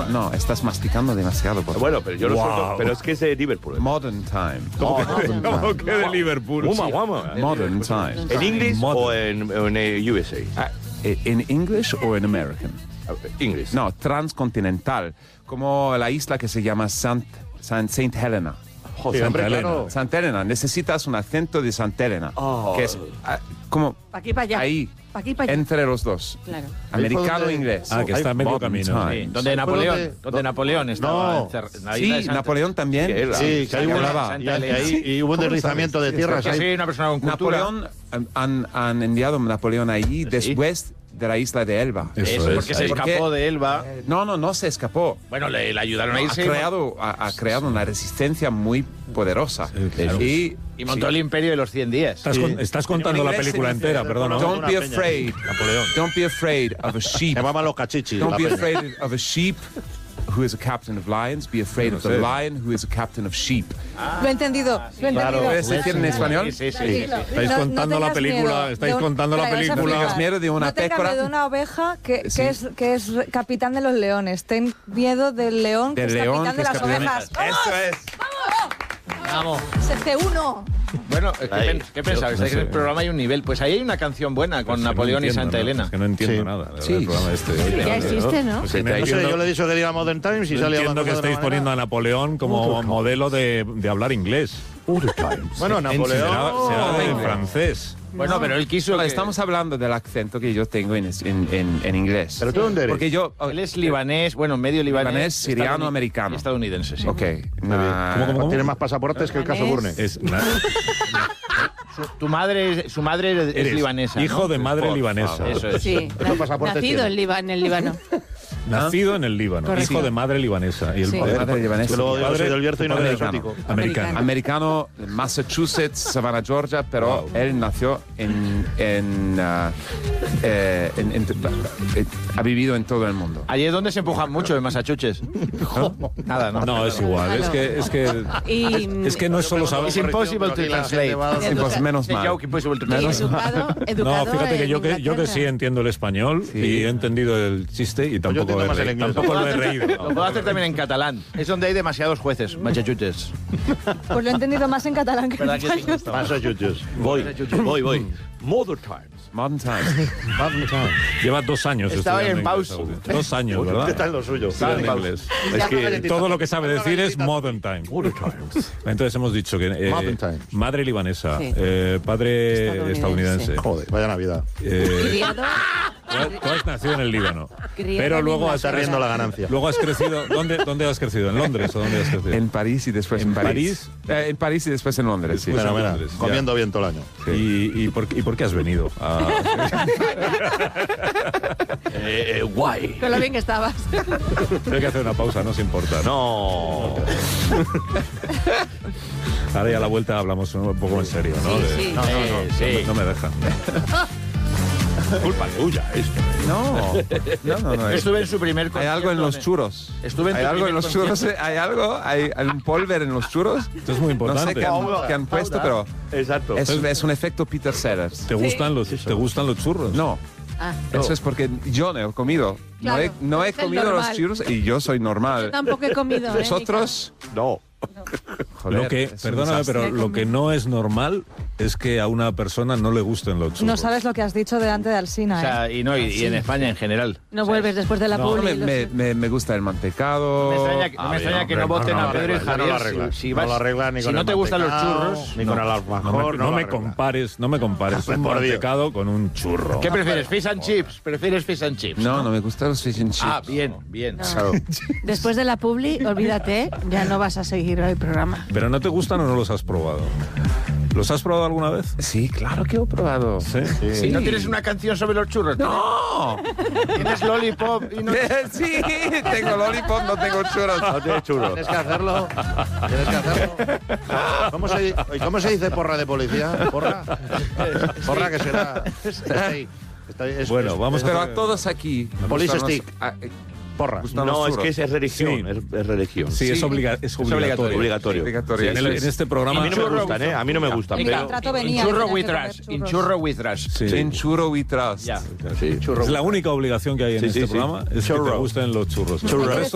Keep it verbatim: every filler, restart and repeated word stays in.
no, estás masticando demasiado. Por bueno, pero yo lo wow. suelto, pero es que es de Liverpool. Modern time. ¿Cómo, Oh, que, ¿cómo que de Liverpool? Guama, guama. Modern time. ¿En inglés Modern. o en, en eh, U S A? ¿En English o en American? Inglés. No, transcontinental. Como la isla que se llama Saint, Saint, Saint Helena. Oh, Sí, Santa hombre, Elena. claro. Santa Elena, necesitas un acento de Santa Elena. Oh. Que es ah, como Pa' aquí, pa' allá. ahí, Pa' aquí, pa' allá. entre los dos. Claro. Americano e donde- inglés. Ah, que está a medio Modern camino. time. Sí, donde ¿Sabes Napoleón, dónde- donde Napoleón estaba No. encerrado. en la Sí, isla de Santa- Napoleón también. Sí, él- Sí, que hay Ya una, hablaba. y, y ahí- y hubo un ¿Cómo deslizamiento de sabes? tierras Que ahí. soy una persona con cultura. Napoleón, han, han enviado a Napoleón allí después de la isla de Elba. Eso Eso, es. porque se Ahí. escapó de Elba. No, no, no se escapó. Bueno, le, le ayudaron a Ha irse. creado, ha, ha creado una resistencia muy poderosa. Sí, claro. Y, Y montó sí. el imperio de los cien días. Estás, Sí. con- estás contando la inglés película significa- entera, perdona. Don't be Una peña. afraid. Napoleón. Don't be afraid of a sheep. Se llamaban los cachichis. Don't la be peña. afraid of a sheep who is a captain of lions. Be afraid No of the sé. lion who is a captain of sheep. Lo he entendido, lo he Claro. entendido. ¿Puedes decir en español? Sí, sí, sí. Tranquilo. Estáis No- no contando la tengas película, miedo estáis de un- contando la Espera, vas a película. flipar. Tengas miedo de una No tengas pécora. miedo de una oveja que, que Sí. es, que es re- capitán de los leones. Ten miedo del león que Del es león capitán que de es las capitán de- ovejas. Eso es. Vamos. C uno. Bueno, ¿qué, Ahí. pen- ¿qué pensabais? No Es que en el sé. programa hay un nivel. Pues ahí hay una canción buena con Pues que Napoleón no y entiendo, Santa ¿no? Elena. Es que no entiendo Sí. nada. del Sí. programa este. Ya existe, ¿no? Pues Sí, que no te- No sé, entiendo- yo le he dicho que diga Modern Times y no sale entiendo hablando que de estáis una poniendo a manera- Napoleón como modelo de, de hablar inglés. Bueno, Será, Napoleón. será de francés. Bueno, pero él quiso. No, que- estamos hablando del acento que yo tengo en, en, en, en inglés. ¿Pero tú dónde eres? Porque yo... Él es libanés, bueno, medio libanés. Libanés, siriano, estadouni- americano. Estadounidense, sí. Ok. Muy bien. Ah, ¿Cómo, cómo, cómo? Tiene más pasaportes que el caso Burne. Es, na- Su, tu madre, es- su madre es eres libanesa. hijo ¿no? de madre Por libanesa. favor. Eso es. Sí, ¿Cuántos pasaportes nacido tiene? en, Liba- en el Líbano. Nacido en el Líbano, Correcto. hijo de madre libanesa. Y el Sí. padre, De madre libanesa. Que luego su yo padre- soy del Bierzo y su no padre de americano. exótico. americano. Americano, Massachusetts, Savannah, Georgia, pero Wow. él nació en... en, ah, eh, en- en- eh, ha vivido en todo el mundo. Allí es donde se empujan mucho, en Massachusetts. Nada, ¿no? No, es igual. Es que, es que, Y, es que no es solo saber. It's impossible to translate. Sí, pues menos It's a mal. joke impossible to y translate. educado, educado No, fíjate que en yo que, yo que sí Inglaterra. entiendo el español Sí. y he entendido el chiste y tampoco, entiendo he más el reído, inglés. tampoco Lo lo he puedo hacer- reído. Lo puedo hacer también en catalán. Es donde hay demasiados jueces, Massachusetts. Pues lo he entendido más en catalán que en ¿Verdad que sí? español. Massachusetts. Voy, voy, voy. Modern Times. Modern times. Lleva dos años Estaba estudiando en pausa. inglés, Saúl. Dos años, ¿verdad? ¿Qué tal lo suyo? Estudiando Está en inglés. Es que Todo lo que sabe decir es modern time. Modern Times. Entonces hemos dicho que eh, Modern times. madre libanesa, Sí. eh, padre Estadounidense. estadounidense. Joder, vaya Navidad. Eh, Criado, tú has- tú has nacido en el Líbano, Criado pero en luego has, Está riendo la ganancia. luego has crecido. ¿Dónde, ¿Dónde has crecido? ¿En Londres o dónde has crecido? En París y después en, ¿En París. Eh, en París y después en Londres, sí. Después en Fenomenal. Londres, ya. Comiendo bien todo el año. ¿Y, y, por, ¿Y por qué has venido? a- Eh, eh, guay. con lo bien que estabas. Hay que hacer una pausa, no se importa. No. Ahora ya a la vuelta hablamos un poco en serio, ¿no? Sí, De- sí. No, no, no, Sí. no me dejan. Culpa tuya esto. No, no, no. no. Estuve en su primer Hay concierto. algo en los de- churros. Estuve en ¿Hay tu algo en primer los churros? concierto. ¿Hay algo? ¿Hay, hay un polver en los churros? Esto es muy No sé importante. qué han, qué han puesto, pero Exacto. es, es un efecto Peter Sellers. ¿Te gustan los, ¿te gustan los churros? No, Ah, eso es porque yo no he comido. Claro, no he, no he es el comido los normal. churros y yo soy normal. yo tampoco he comido. ¿eh, Vosotros, No. joder, Lo que, es un perdóname, desastre. pero lo que no es normal es que a una persona no le gusten los churros. No sabes lo que has dicho delante de Alsina, O ¿eh? sea, y, no, y, y en España en general. No vuelves después de la No, publi. me, lo me, sé. me- me gusta el mantecado. Me extraña, que- no Ah, me extraña bien, que no hombre, voten no, no a lo Pedro y arregla, Javier. no lo arregla. si, si No vas- lo arregla ni si con no el te gustan los mantecado, churros, ni no. con el No alfajor. me, no no lo me arregla. compares, no me compares un Por Dios. mantecado con un churro. ¿Qué prefieres? ¿Fish and chips? ¿Prefieres fish and chips? No, no me gustan los fish and chips. Ah, bien, bien. No. Después de la publi, olvídate, ya no vas a seguir el programa. ¿Pero no te gustan o no los has probado? ¿Los has probado alguna vez? Sí, claro que he probado. Sí. ¿Y no tienes una canción sobre los churros? ¡No! ¿Tienes Lollipop y no... Sí, tengo lollipop, no tengo churros. No tienes churros. Tienes que hacerlo. Tienes que hacerlo. ¿Cómo se, ¿y cómo se dice porra de policía? ¿Porra? Porra que será. Está ahí. Está ahí. Es- Bueno, es- vamos Pero a a todos aquí. Police gustan los- stick. ah, eh, porra. gustan los No, es churros. que es religión. Sí. Es, es religión. Sí, es, obliga- es obligatorio. Obligatorio. Obligatorio. En, Eso el- es. en este programa... A mí no me Churro gustan, ¿eh? A mí no me gustan. En Pero contrato In venía. churro tenía with que comer rush. In churros. churro with rush. Sí. En churro we trust. Ya. sí. Es la única obligación que hay en Sí, este sí, sí. programa, es que te Churro. gusten los churros. Churro. El resto